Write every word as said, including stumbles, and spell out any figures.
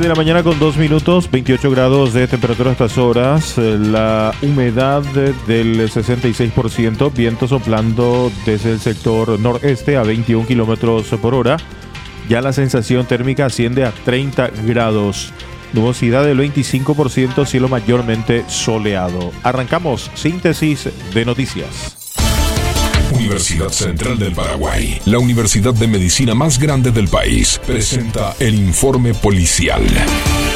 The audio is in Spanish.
de la mañana con dos minutos, veintiocho grados de temperatura a estas horas, la humedad del sesenta y seis por ciento, viento soplando desde el sector noreste a veintiún kilómetros por hora. Ya la sensación térmica asciende a treinta grados. Nubosidad del veinticinco por ciento, cielo mayormente soleado. Arrancamos síntesis de noticias. Universidad Central del Paraguay, la universidad de medicina más grande del país, presenta el informe policial.